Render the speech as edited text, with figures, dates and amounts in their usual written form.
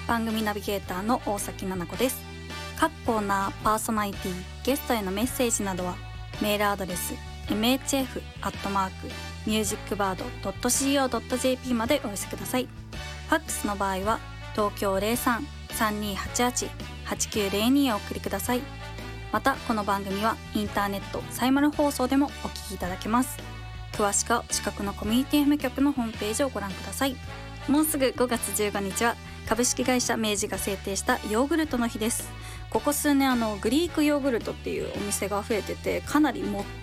番組ナビゲーターの大崎奈々子です。各コーナー、パーソナリティ、ゲストへのメッセージなどはメールアドレス mhf@musicbird.co.jp までお寄せください。ファックスの場合は東京 03-3288-8902 をお送りください。またこの番組はインターネットサイマル放送でもお聞きいただけます。詳しくは近くのコミュニティ FM 局のホームページをご覧ください。もうすぐ5月15日は株式会社明治が制定したヨーグルトの日です。ここ数年グリークヨーグルトっていうお店が増えてて、かなりもっ